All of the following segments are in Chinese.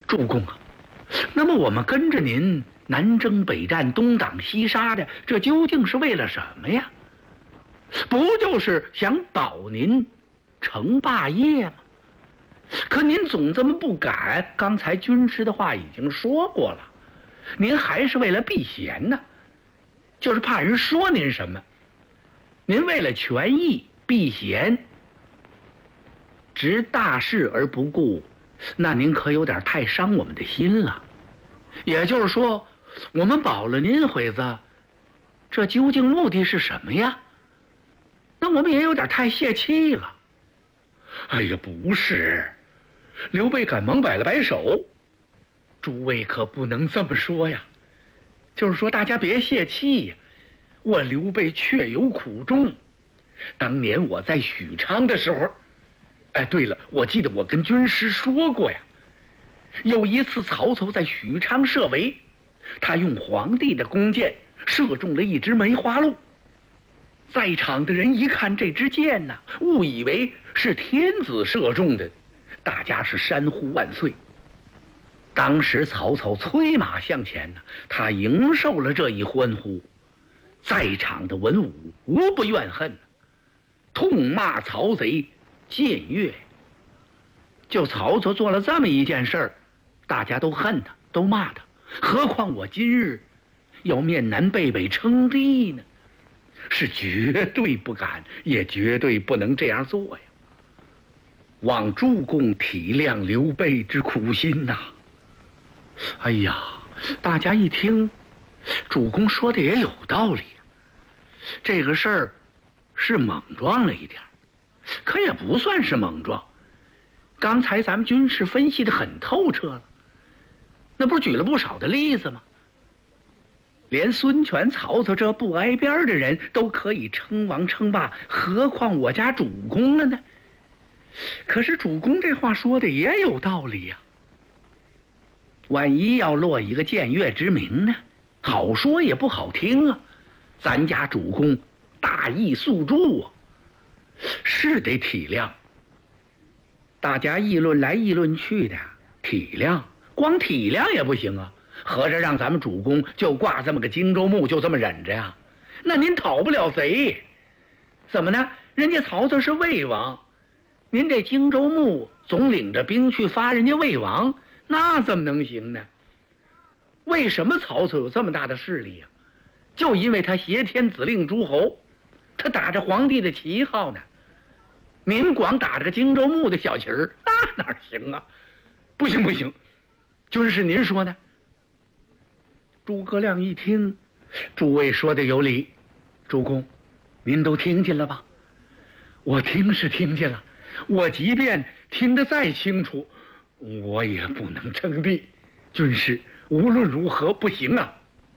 主公啊，那么我们跟着您南征北战、东挡西杀的，这究竟是为了什么呀？不就是想保您成霸业吗？可您总这么不敢，刚才军师的话已经说过了，您还是为了避嫌呢，就是怕人说您什么。您为了权益避嫌，执大事而不顾，那您可有点太伤我们的心了。也就是说，我们保了您回子，这究竟目的是什么呀？那我们也有点太泄气了。哎呀，不是，刘备赶忙摆了摆手，诸位可不能这么说呀。就是说大家别泄气呀，我刘备确有苦衷。当年我在许昌的时候，哎，对了，我记得我跟军师说过呀，有一次曹操在许昌设围，他用皇帝的弓箭射中了一只梅花鹿。在场的人一看这支箭呢，误以为是天子射中的，大家是山呼万岁。当时曹操催马向前呢，他迎受了这一欢呼，在场的文武无不怨恨，痛骂曹贼僭越。就曹操做了这么一件事儿，大家都恨他，都骂他，何况我今日要面南背北称帝呢？是绝对不敢，也绝对不能这样做呀！望主公体谅刘备之苦心呐！哎呀，大家一听，主公说的也有道理，这个事儿是莽撞了一点，可也不算是莽撞。刚才咱们军事分析的很透彻了，那不是举了不少的例子吗？连孙权、曹操这不挨边的人都可以称王称霸，何况我家主公了呢？可是主公这话说的也有道理呀。万一要落一个僭越之名呢？好说也不好听啊。咱家主公大义肃著啊，是得体谅。大家议论来议论去的，体谅，光体谅也不行啊。合着让咱们主公就挂这么个荆州牧，就这么忍着呀？那您讨不了贼。怎么呢？人家曹操是魏王，您这荆州牧总领着兵去发人家魏王，那怎么能行呢？为什么曹操有这么大的势力呀？就因为他挟天子令诸侯，他打着皇帝的旗号呢。您光打着个荆州牧的小旗儿，那哪行啊？不行不行，就是您说呢。诸葛亮一听，诸位说的有理，主公，您都听见了吧？我听是听见了，我即便听得再清楚，我也不能称帝。军师无论如何不行啊。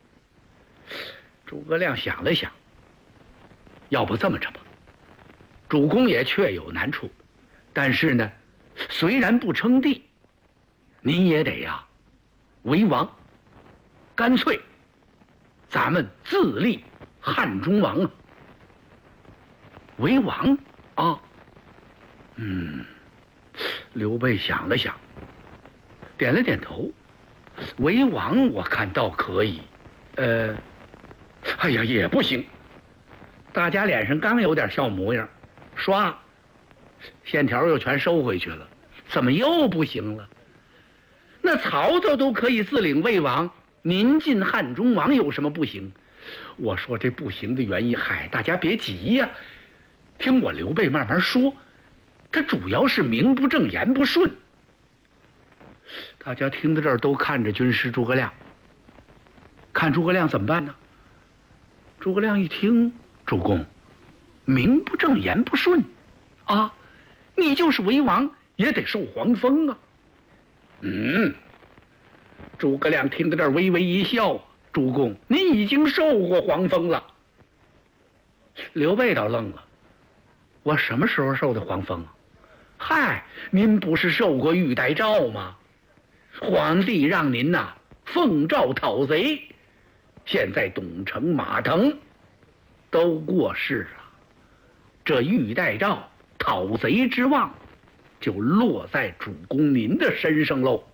诸葛亮想了想，要不这么着吧，主公也确有难处，但是呢，虽然不称帝，您也得呀为王。干脆咱们自立汉中王啊！为王啊！刘备想了想，点了点头。为王我看倒可以，哎呀也不行。大家脸上刚有点笑模样，唰，线条又全收回去了。怎么又不行了？那曹操都可以自领魏王，您进汉中王有什么不行？我说这不行的原因，嗨，大家别急呀，听我刘备慢慢说。他主要是名不正言不顺。大家听到这儿都看着军师诸葛亮，看诸葛亮怎么办呢？诸葛亮一听，主公，名不正言不顺啊，你就是为王也得受黄封啊。诸葛亮听到这儿微微一笑，主公，您已经受过黄封了。刘备倒愣了，我什么时候受的黄封啊？嗨，您不是受过玉带诏吗？皇帝让您呐奉诏讨贼，现在董承、马腾都过世了，这玉带诏讨贼之望就落在主公您的身上喽。